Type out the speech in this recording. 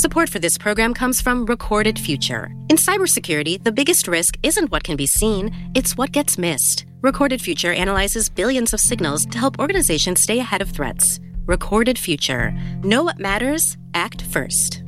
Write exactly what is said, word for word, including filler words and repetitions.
Support for this program comes from Recorded Future. In cybersecurity, the biggest risk isn't what can be seen, it's what gets missed. Recorded Future analyzes billions of signals to help organizations stay ahead of threats. Recorded Future. Know what matters? Act first.